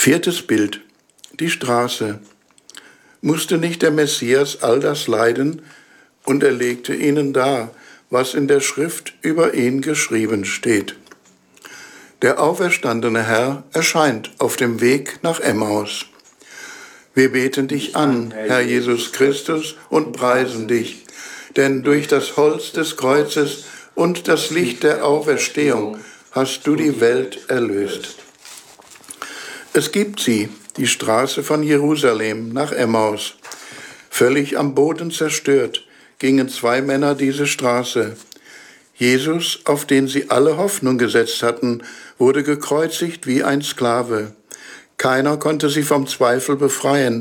Viertes Bild, die Straße. Musste nicht der Messias all das leiden? Und er legte ihnen dar, was in der Schrift über ihn geschrieben steht. Der auferstandene Herr erscheint auf dem Weg nach Emmaus. Wir beten dich an, Herr Jesus Christus, und preisen dich, denn durch das Holz des Kreuzes und das Licht der Auferstehung hast du die Welt erlöst. Es gibt sie, die Straße von Jerusalem nach Emmaus. Völlig am Boden zerstört gingen zwei Männer diese Straße. Jesus, auf den sie alle Hoffnung gesetzt hatten, wurde gekreuzigt wie ein Sklave. Keiner konnte sie vom Zweifel befreien,